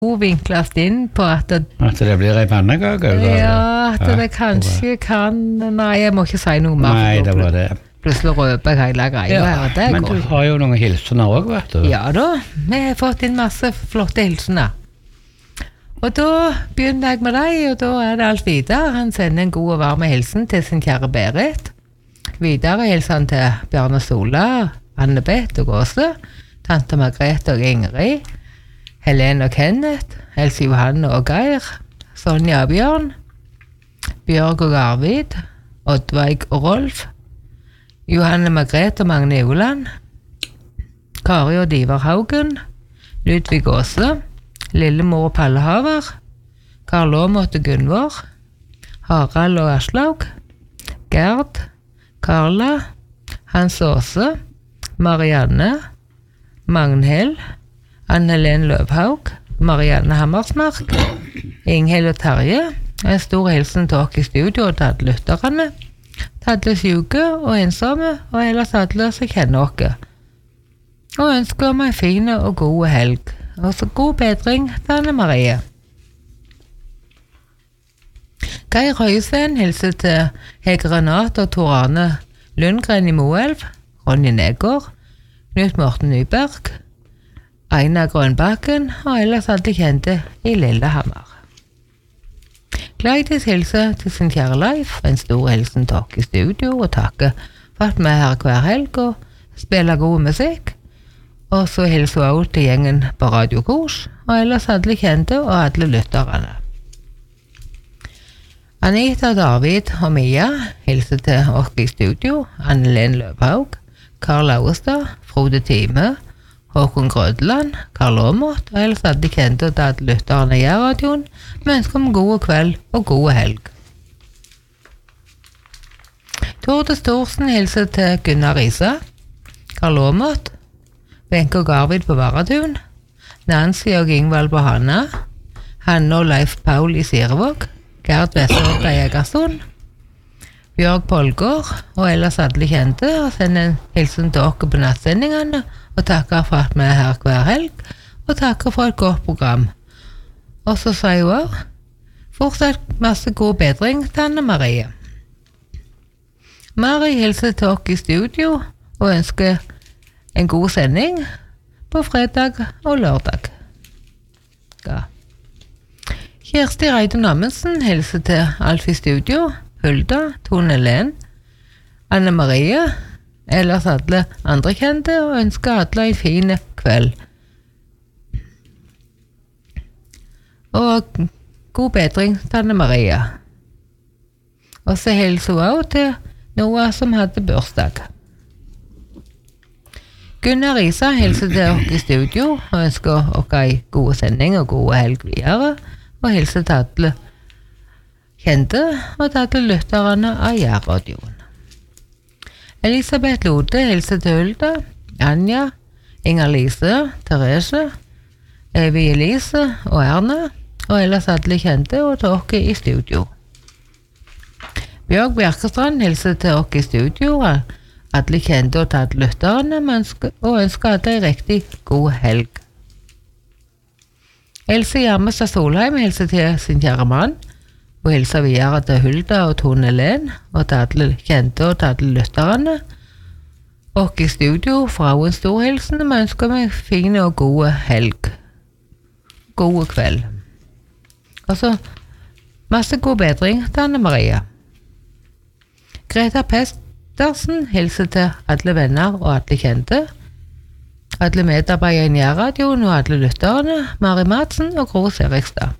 vinkles inn på at det blir en pannekake? Ja, at det kanskje kan... Nei, jeg må ikke si noe mer. Nei, det var det. Plutselig røper jeg hele greia her. Men du har jo noen hilsener også, vet du. Ja da, vi har fått inn masse flotte hilsener. Og da begynner jeg med deg, og da det Alf Vidar. Han sender en god og varm hilsen til sin kjære Berit. Videre hilser han til Bjarne Sola, Anne-Beth og Åse, tante Margrethe og Ingrid, Helene og Kenneth, Else Johanne og Geir, Sonja og Bjørn, Bjørg og Arvid, Oddveig og Rolf, Johanne Margrethe og Magne Joland, Kari og Divar Haugen, Ludvig Åse, Lillemor og Palle Haver, Karl Åmot og Gunvor, Harald og Aslaug, Gerd, Karla, Hans Åse, Marianne, Magnhild, Anne-Helene Løvhaug, Marianne Hammersmark, Inghild og Terje. En stor hilsen til dere i studio og til alle lytterne, til alle syke og ensomme, og ellers alle som kjenner dere. Og ønsker meg en fin og god helg. Og så god bedring til Anne Marie. Geir Høyesen hilser til Hege Renate og Tor Arne Lundgren i Moelv, Ronny Negård, Knut Morten Nyberg, Einar Grønbakken og ellers alle kjente i Lillehammer. Gleidis hilser til sin kjære Leif, en stor hilsen til dere i studio, og takker for at vi er her hver helg og spiller god musikk. Og så hilser hun også til gjengen på Radio Kors, og ellers alle kjente og alle lytterne. Anita, David og Mia hilser til oss i studio, Anne-Helene Løvhaug, Karl Austad, Frode Time, Håkon Grødland, Karl Åmot, og ellers alle kjente og alle lytterne i radioen. Vi ønsker om god kveld og god helg. Torde Storsen hilser til Gunnar Risa, Karl Åmot, Benke og Garvid på Varadun, Nancy og Ingvald på Hanna, Hanne og Leif Paul i Sirevåg, Gerd Vesseråk i Egersund, Bjørg Polgård og ellers alle kjente, og sender en hilsen til dere på nattsendingene, og takker for at vi er her hver helg, og takker for et godt program. Og så sier hun også, fortsatt masse god bedring til Anne Marie. Mari hilser til dere i studio, og ønsker en god sending på fredag og lørdag. Ja. Kjersti Reidun Amundsen hilser til Alf i studio, Hulda, Tone Len, Anne Marie, ellers alle andre kjente, og ønsker alle en fin kveld. Og god bedring til Anne Marie. Og så hilser hun også til Noah som hadde bursdag. Gunnar Risa hilser til dere i studio, og ønsker dere en god sending og god helg videre, og hilser til alle kjente og til alle lytterne av Jærradioen. Elisabeth Lode hilser til Hulda, Anja, Inger-Lise, Therese, Evi Elise og Erne, og ellers alle kjente og til dere i studio. Bjørg Bjerkestrand hilser til dere i studio, alle kjente og til alle lytterne, og ønsker alle en riktig god helg. Else Hjermestad Solheim hilser til sin kjære mann, og hilser videre til Hulda og Tone Len, og til alle kjente og til alle lytterne. Og i studio fra en stor hilsen, og ønsker meg fin og god helg. God kveld. Og så masse god bedring til Anne Maria. Greta Pestersen hilser til alle venner og alle kjente, alle medarbeidere i Jærradioen og alle lytterne, Mari Madsen og Gro Serikstad.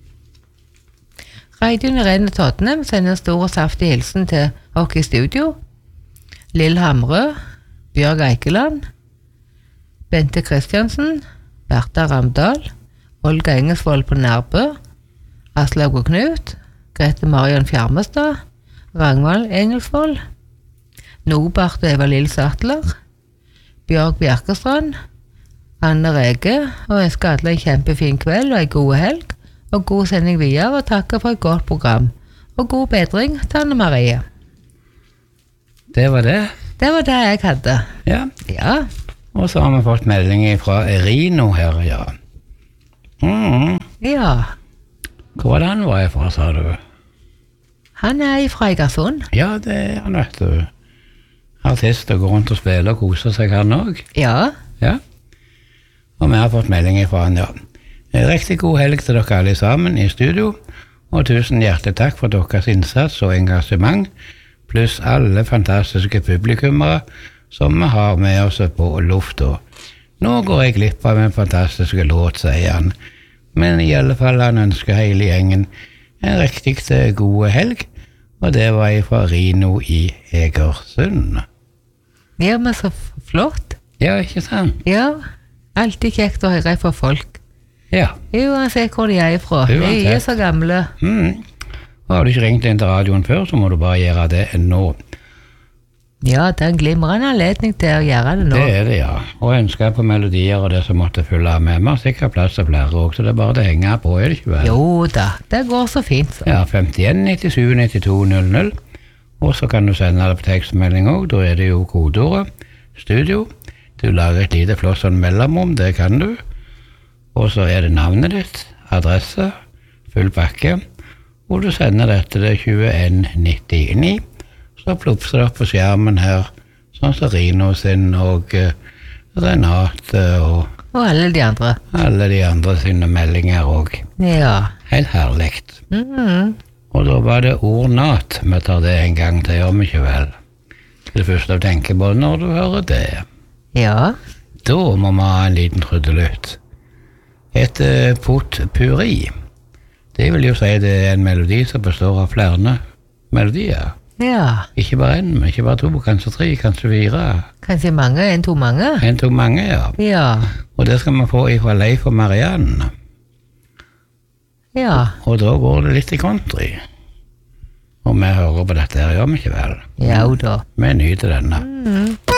Reidun Irene Tottenham sender en stor og saftig hilsen til oss i studio, Lill Hamrø, Bjørg Eikeland, Bente Kristiansen, Bertha Ramdal, Olga Engesvold på Nærbø, Aslaug og Knut, Grete Marion Fjarmestad, Ragnvald Engelsvold, Nobart og Eva-Lill Sattler, Bjørg Bjerkestrand, Anne Rege, og ønsker alle en kjempefin kveld og en god helg, og god sending videre, og takker for et godt program. Og god bedring til Anne Marie. Det var det. Det var det jeg hadde. Ja. Ja. Og så har vi fått melding fra Erino her, ja. Ja. Hvor var det han var ifra, sa du? Han er fra Egersund. Ja, det er han, vet du. Artist og går rundt og spiller og koser seg, han også. Ja. Ja. Og vi har fått melding fra han, ja. En riktig god helg til dere alle sammen i studio, og tusen hjertelig takk for deres innsats og engasjement, pluss alle fantastiske publikummere som vi har med oss på lufta. Nå går jeg glipp av en fantastisk låt, sier han, men i alle fall han ønsker hele gjengen en riktig god helg, og det var fra Rino i Egersund. Ja, men så flott. Ja, ikke sant? Ja, alltid kjekt å høre fra folk. Ja. Uansett hvor de er ifra. De er så gamle. Og har du ikke ringt inn til radioen før, så må du bare gjøre det nå. Ja, det er en glimrende anledning til å gjøre det nå. Det er det, ja. Og ønsker på melodier og det som måtte følge med. Vi har sikkert plass til flere også, så det er bare det henger på, er det ikke vel? Jo da, det går så fint. Så. Ja, 51 97 92 00. Og så kan du sende det på tekstmelding også, da er det jo kodeordet, studio. Du lager et lite flott sånn mellomrom, det kan du. Og så er det navnet ditt, adresse, full pakke, og du sender dette til 2199. Så plopser det opp på skjermen her, sånn som Rino sin og Renate og alle de andre. Alle de andre sine meldinger også. Ja. Helt herligt. Og da var det ordnat, vi tar det en gang til, gjør vi ikke vel? Det første du tenker på når du hører det. Ja. Da må vi ha en liten trudelutt. Et potpurri. Det vil jo si det er en melodi som består av flere melodier. Ja. Ikke bare en, ikke bare to, kanskje tre, kanskje fire. Kanskje mange, en, to mange. En, to, mange, ja. Ja. Og det skal vi få fra Leif og Marianne. Ja. Og da går det litt i country. Og vi hører på dette her, gjør vi ikke vel? Ja, da. Vi nyter denne.